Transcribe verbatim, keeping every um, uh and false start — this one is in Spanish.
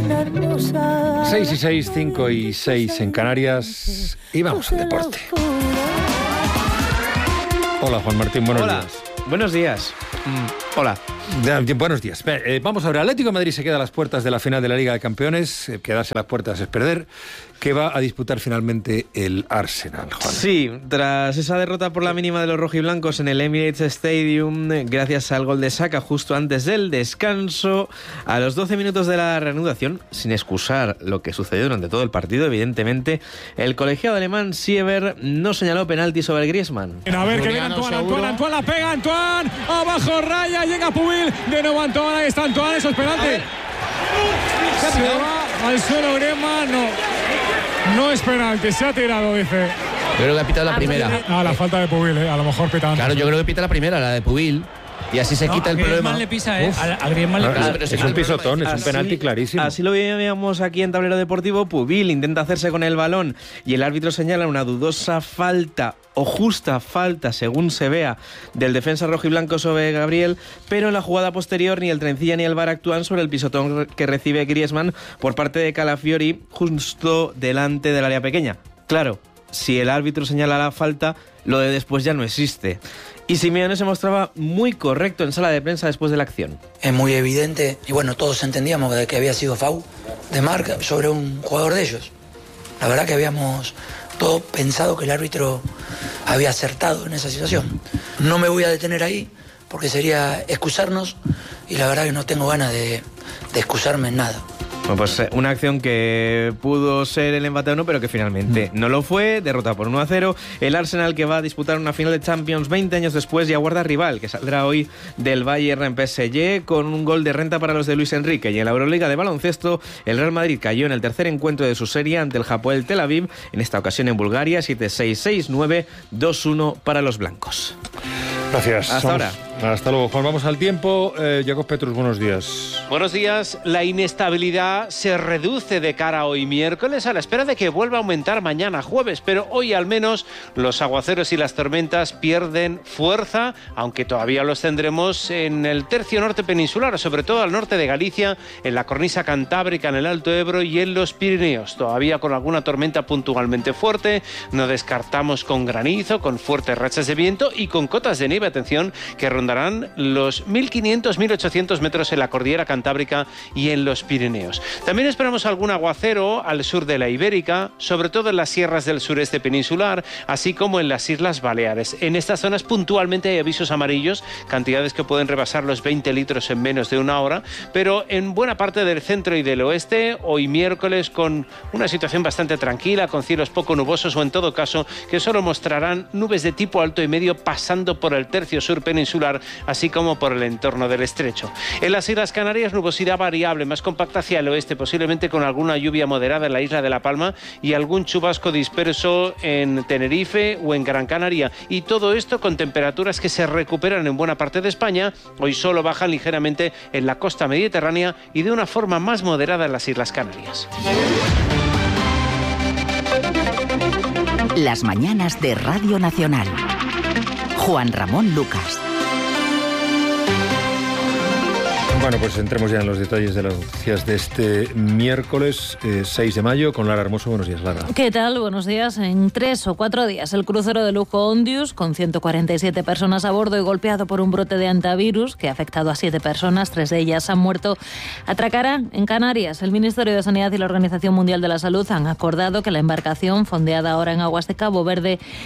seis y seis, cinco y seis en Canarias. Y vamos al deporte. Hola, Juan Martín, buenos Hola. días. Buenos días. Mm, hola. Ya, buenos días. Eh, vamos a ver, Atlético de Madrid se queda a las puertas de la final de la Liga de Campeones. Eh, quedarse a las puertas es perder. Que va a disputar finalmente el Arsenal, Juan. Sí, tras esa derrota por la mínima de los rojiblancos en el Emirates Stadium, gracias al gol de Saka justo antes del descanso, a los doce minutos de la reanudación, sin excusar lo que sucedió durante todo el partido, evidentemente, el colegiado alemán Sieber no señaló penalti sobre Griezmann. A ver, que viene Antoine, Antoine, Antoine, la pega Antoine, abajo raya, llega Pubil, de nuevo Antoine, ahí está Antoine, eso es penalti. Se va al suelo Griezmann, no, no es penalti, se ha tirado, dice. Yo creo que ha pitado la primera. Ah, la falta de Pubil, eh, a lo mejor pita antes. Claro, yo creo que pita la primera, la de Pubil. Y así se no, quita el problema. Le pisa, ¿eh? A, a Griezmann le Ah, pisa. pero es un pisotón, es un Así- penalti clarísimo. Así lo veíamos aquí en Tablero Deportivo. Pubil intenta hacerse con el balón y el árbitro señala una dudosa falta o justa falta, según se vea, del defensa rojiblanco sobre Gabriel, pero en la jugada posterior ni el Trencilla ni el V A R actúan sobre el pisotón que recibe Griezmann por parte de Calafiori justo delante del área pequeña. Claro, si el árbitro señala la falta, lo de después ya no existe. Y Simeone se mostraba muy correcto en sala de prensa después de la acción. Es muy evidente, y bueno, todos entendíamos de que había sido foul de marca sobre un jugador de ellos. La verdad que habíamos todos pensado que el árbitro había acertado en esa situación. No me voy a detener ahí, porque sería excusarnos, y la verdad que no tengo ganas de, de excusarme en nada. Bueno, pues una acción que pudo ser el empate a uno, pero que finalmente no lo fue, derrota por uno a cero. El Arsenal, que va a disputar una final de Champions veinte años después, y aguarda rival, que saldrá hoy del Bayern en P S G con un gol de renta para los de Luis Enrique. Y en la Euroliga de baloncesto, el Real Madrid cayó en el tercer encuentro de su serie ante el Hapoel Tel Aviv, en esta ocasión en Bulgaria, siete seis, seis nueve, dos uno para los blancos. Gracias. Hasta Vamos. ahora. Hasta luego, Juan. Vamos al tiempo. Eh, Jacob Petrus, buenos días. Buenos días. La inestabilidad se reduce de cara a hoy miércoles a la espera de que vuelva a aumentar mañana jueves, pero hoy al menos los aguaceros y las tormentas pierden fuerza, aunque todavía los tendremos en el tercio norte peninsular, sobre todo al norte de Galicia, en la cornisa cantábrica, en el Alto Ebro y en los Pirineos. Todavía con alguna tormenta puntualmente fuerte, no descartamos con granizo, con fuertes rachas de viento y con cotas de nieve, atención, que rondarán los mil quinientos a mil ochocientos metros en la cordillera cantábrica y en los Pirineos. También esperamos algún aguacero al sur de la Ibérica, sobre todo en las sierras del sureste peninsular, así como en las Islas Baleares. En estas zonas puntualmente hay avisos amarillos, cantidades que pueden rebasar los veinte litros en menos de una hora, pero en buena parte del centro y del oeste, hoy miércoles, con una situación bastante tranquila, con cielos poco nubosos o en todo caso que solo mostrarán nubes de tipo alto y medio pasando por el tercio sur peninsular, así como por el entorno del estrecho. En las Islas Canarias, nubosidad variable, más compacta hacia el oeste, posiblemente con alguna lluvia moderada en la isla de La Palma y algún chubasco disperso en Tenerife o en Gran Canaria. Y todo esto con temperaturas que se recuperan en buena parte de España. Hoy solo bajan ligeramente en la costa mediterránea y de una forma más moderada en las Islas Canarias. Las mañanas de Radio Nacional. Juan Ramón Lucas. Bueno, pues entremos ya en los detalles de las noticias de este miércoles eh, seis de mayo con Lara Hermoso. Buenos días, Lara. ¿Qué tal? Buenos días. En tres o cuatro días, el crucero de lujo Ondius, con ciento cuarenta y siete personas a bordo y golpeado por un brote de antivirus que ha afectado a siete personas, tres de ellas han muerto, atracará en Canarias. El Ministerio de Sanidad y la Organización Mundial de la Salud han acordado que la embarcación, fondeada ahora en aguas de Cabo Verde,